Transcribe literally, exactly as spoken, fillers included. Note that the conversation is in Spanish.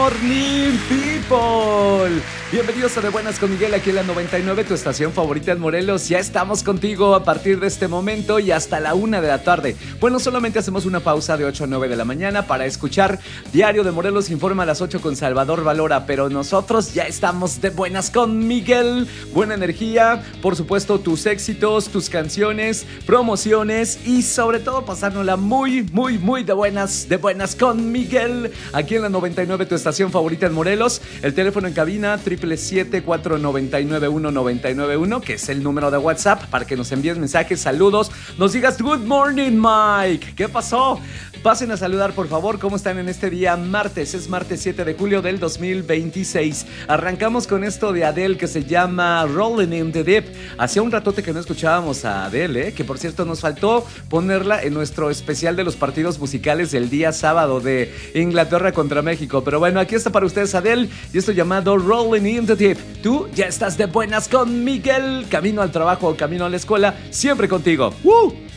Morning People, bienvenidos a De Buenas con Miguel aquí en la noventa y nueve, tu estación favorita en Morelos. Ya estamos contigo a partir de este momento y hasta la una de la tarde. Bueno, solamente hacemos una pausa de ocho a nueve de la mañana para escuchar Diario de Morelos Informa a las ocho con Salvador Valora, pero nosotros ya estamos de buenas con Miguel. Buena energía, por supuesto tus éxitos, tus canciones, promociones y sobre todo pasárnosla muy, muy, muy de buenas, de buenas con Miguel aquí en la noventa y nueve, tu estación favorita en Morelos. El teléfono en cabina siete siete siete, cuatro nueve nueve, uno nueve nueve uno, que es el número de WhatsApp para que nos envíes mensajes, saludos, nos digas good morning Mike, ¿qué pasó? Pasen a saludar por favor, ¿cómo están en este día martes? Es martes siete de julio del dos mil veintiséis. Arrancamos con esto de Adele que se llama Rolling in the Deep. Hacía un ratote que no escuchábamos a Adele, ¿eh? Que por cierto nos faltó ponerla en nuestro especial de los partidos musicales del día sábado de Inglaterra contra México. Pero bueno, aquí está para ustedes Adele y esto llamado Rolling in the Deep. Tú ya estás de buenas con Miguel, camino al trabajo, camino a la escuela, siempre contigo. ¡Woo!